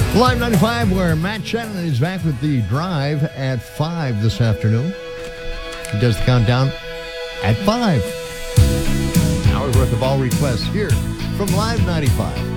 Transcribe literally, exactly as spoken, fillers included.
Live ninety-five, where Matt Shannon is back with the drive at five this afternoon. He does the countdown at five. Hour worth of all requests here from Live ninety-five.